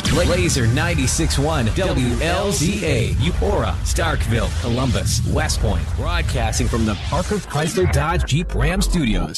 Laser 96.1 WLZA, Eupora, Starkville, Columbus, West Point, broadcasting from the Parker Chrysler Dodge Jeep Ram Studios.